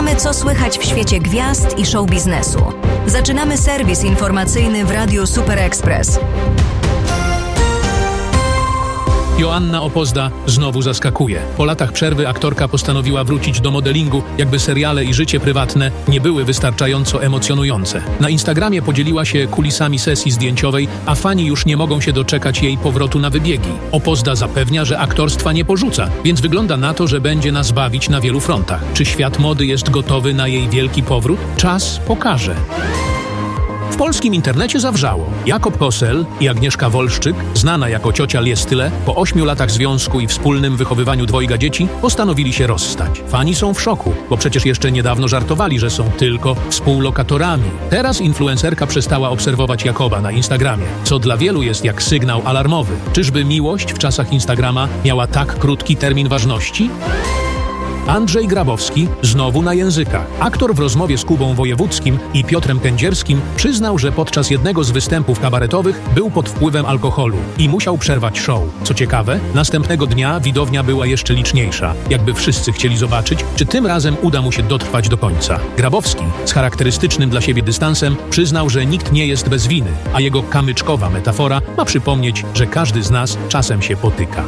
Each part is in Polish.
Wiemy, co słychać w świecie gwiazd i show biznesu. Zaczynamy serwis informacyjny w Radiu Super Express. Joanna Opozda znowu zaskakuje. Po latach przerwy aktorka postanowiła wrócić do modelingu, jakby seriale i życie prywatne nie były wystarczająco emocjonujące. Na Instagramie podzieliła się kulisami sesji zdjęciowej, a fani już nie mogą się doczekać jej powrotu na wybiegi. Opozda zapewnia, że aktorstwa nie porzuca, więc wygląda na to, że będzie nas bawić na wielu frontach. Czy świat mody jest gotowy na jej wielki powrót? Czas pokaże. W polskim internecie zawrzało. Jakob Kosel i Agnieszka Wolszczyk, znana jako ciocia Liestyle, po 8 latach związku i wspólnym wychowywaniu dwojga dzieci, postanowili się rozstać. Fani są w szoku, bo przecież jeszcze niedawno żartowali, że są tylko współlokatorami. Teraz influencerka przestała obserwować Jakoba na Instagramie, co dla wielu jest jak sygnał alarmowy. Czyżby miłość w czasach Instagrama miała tak krótki termin ważności? Andrzej Grabowski znowu na językach. Aktor w rozmowie z Kubą Wojewódzkim i Piotrem Kędzierskim przyznał, że podczas jednego z występów kabaretowych był pod wpływem alkoholu i musiał przerwać show. Co ciekawe, następnego dnia widownia była jeszcze liczniejsza. Jakby wszyscy chcieli zobaczyć, czy tym razem uda mu się dotrwać do końca. Grabowski z charakterystycznym dla siebie dystansem przyznał, że nikt nie jest bez winy, a jego kamyczkowa metafora ma przypomnieć, że każdy z nas czasem się potyka.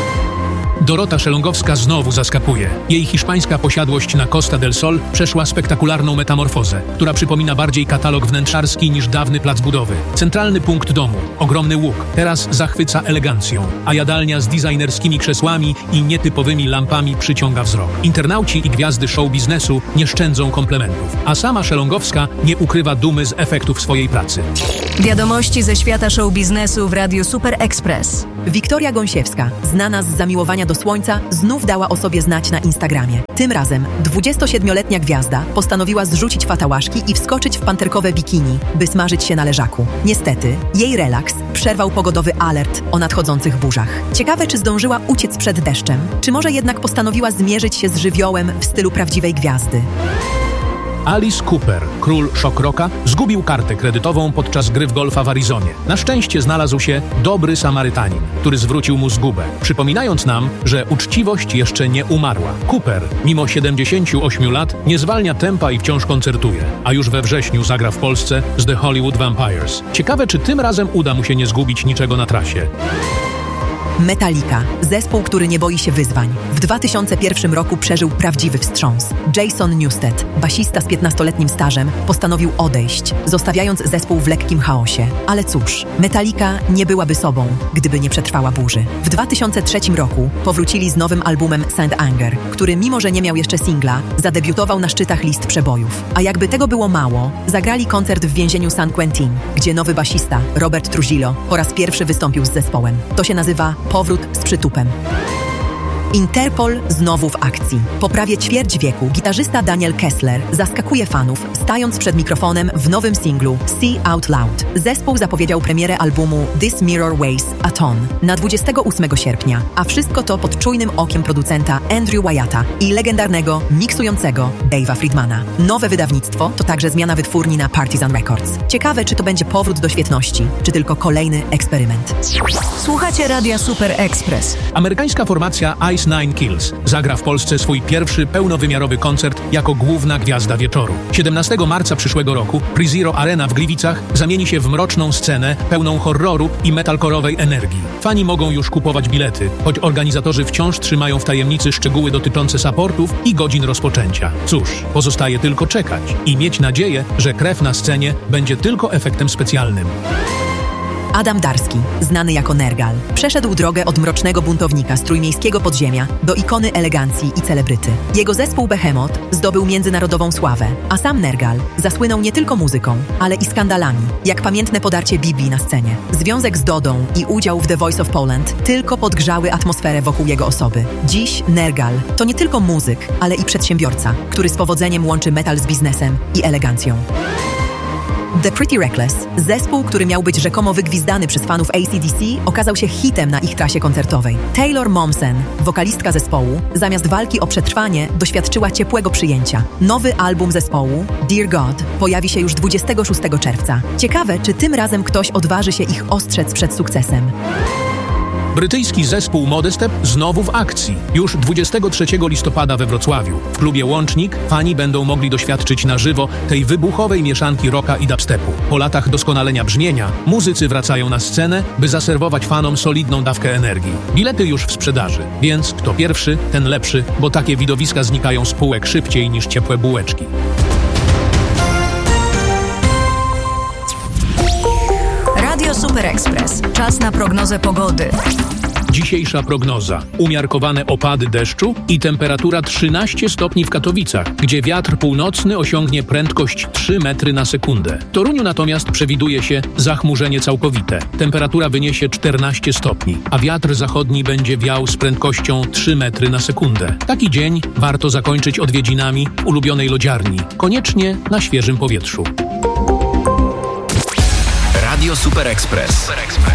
Dorota Szelongowska znowu zaskakuje. Jej hiszpańska posiadłość na Costa del Sol przeszła spektakularną metamorfozę, która przypomina bardziej katalog wnętrzarski niż dawny plac budowy. Centralny punkt domu, ogromny łuk, teraz zachwyca elegancją, a jadalnia z designerskimi krzesłami i nietypowymi lampami przyciąga wzrok. Internauci i gwiazdy show biznesu nie szczędzą komplementów, a sama Szelongowska nie ukrywa dumy z efektów swojej pracy. Wiadomości ze świata show biznesu w Radiu Super Express. Wiktoria Gąsiewska, znana z zamiłowania do słońca, znów dała o sobie znać na Instagramie. Tym razem 27-letnia gwiazda postanowiła zrzucić fatałaszki i wskoczyć w panterkowe bikini, by smażyć się na leżaku. Niestety, jej relaks przerwał pogodowy alert o nadchodzących burzach. Ciekawe, czy zdążyła uciec przed deszczem, czy może jednak postanowiła zmierzyć się z żywiołem w stylu prawdziwej gwiazdy. Alice Cooper, król shock rocka, zgubił kartę kredytową podczas gry w golfa w Arizonie. Na szczęście znalazł się dobry Samarytanin, który zwrócił mu zgubę, przypominając nam, że uczciwość jeszcze nie umarła. Cooper, mimo 78 lat, nie zwalnia tempa i wciąż koncertuje, a już we wrześniu zagra w Polsce z The Hollywood Vampires. Ciekawe, czy tym razem uda mu się nie zgubić niczego na trasie. Metallica, zespół, który nie boi się wyzwań. W 2001 roku przeżył prawdziwy wstrząs. Jason Newsted, basista z 15-letnim stażem, postanowił odejść, zostawiając zespół w lekkim chaosie. Ale cóż, Metallica nie byłaby sobą, gdyby nie przetrwała burzy. W 2003 roku powrócili z nowym albumem Saint Anger, który mimo, że nie miał jeszcze singla, zadebiutował na szczytach list przebojów. A jakby tego było mało, zagrali koncert w więzieniu San Quentin, gdzie nowy basista, Robert Trujillo, po raz pierwszy wystąpił z zespołem. To się nazywa powrót z przytupem. Interpol znowu w akcji. Po prawie ćwierć wieku gitarzysta Daniel Kessler zaskakuje fanów, stając przed mikrofonem w nowym singlu See Out Loud. Zespół zapowiedział premierę albumu This Mirror Weighs a Ton na 28 sierpnia, a wszystko to pod czujnym okiem producenta Andrew Wyatta i legendarnego, miksującego Dave'a Friedmana. Nowe wydawnictwo to także zmiana wytwórni na Partizan Records. Ciekawe, czy to będzie powrót do świetności, czy tylko kolejny eksperyment. Słuchacie Radia Super Express. Amerykańska formacja Ice Nine Kills zagra w Polsce swój pierwszy pełnowymiarowy koncert jako główna gwiazda wieczoru. 17 marca przyszłego roku PreZero Arena w Gliwicach zamieni się w mroczną scenę pełną horroru i metalkorowej energii. Fani mogą już kupować bilety, choć organizatorzy wciąż trzymają w tajemnicy szczegóły dotyczące supportów i godzin rozpoczęcia. Cóż, pozostaje tylko czekać i mieć nadzieję, że krew na scenie będzie tylko efektem specjalnym. Adam Darski, znany jako Nergal, przeszedł drogę od mrocznego buntownika z trójmiejskiego podziemia do ikony elegancji i celebryty. Jego zespół Behemoth zdobył międzynarodową sławę, a sam Nergal zasłynął nie tylko muzyką, ale i skandalami, jak pamiętne podarcie Bibii na scenie. Związek z Dodą i udział w The Voice of Poland tylko podgrzały atmosferę wokół jego osoby. Dziś Nergal to nie tylko muzyk, ale i przedsiębiorca, który z powodzeniem łączy metal z biznesem i elegancją. The Pretty Reckless, zespół, który miał być rzekomo wygwizdany przez fanów AC/DC, okazał się hitem na ich trasie koncertowej. Taylor Momsen, wokalistka zespołu, zamiast walki o przetrwanie, doświadczyła ciepłego przyjęcia. Nowy album zespołu, Dear God, pojawi się już 26 czerwca. Ciekawe, czy tym razem ktoś odważy się ich ostrzec przed sukcesem. Brytyjski zespół Modestep znowu w akcji. Już 23 listopada we Wrocławiu. W klubie Łącznik fani będą mogli doświadczyć na żywo tej wybuchowej mieszanki rocka i dubstepu. Po latach doskonalenia brzmienia, muzycy wracają na scenę, by zaserwować fanom solidną dawkę energii. Bilety już w sprzedaży, więc kto pierwszy, ten lepszy, bo takie widowiska znikają z półek szybciej niż ciepłe bułeczki. Radio Super Express. Czas na prognozę pogody. Dzisiejsza prognoza. Umiarkowane opady deszczu i temperatura 13 stopni w Katowicach, gdzie wiatr północny osiągnie prędkość 3 metry na sekundę. W Toruniu natomiast przewiduje się zachmurzenie całkowite. Temperatura wyniesie 14 stopni, a wiatr zachodni będzie wiał z prędkością 3 metry na sekundę. Taki dzień warto zakończyć odwiedzinami w ulubionej lodziarni, koniecznie na świeżym powietrzu. Radio Super Express.